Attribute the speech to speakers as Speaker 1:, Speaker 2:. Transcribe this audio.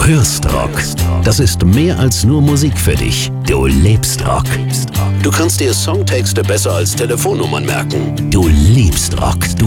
Speaker 1: hörst Rock. Das ist mehr als nur Musik für dich. Du lebst Rock. Du kannst dir Songtexte besser als Telefonnummern merken. Du liebst Rock.